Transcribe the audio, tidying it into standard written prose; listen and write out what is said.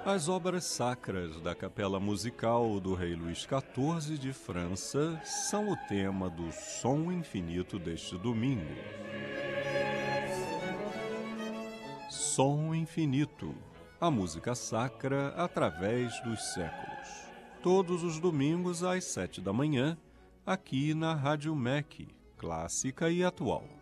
As obras sacras da Capela Musical do Rei Luís XIV de França são o tema do Som Infinito deste domingo. Som Infinito, a música sacra através dos séculos. Todos os domingos às 7 da manhã, aqui na Rádio MEC, clássica e atual.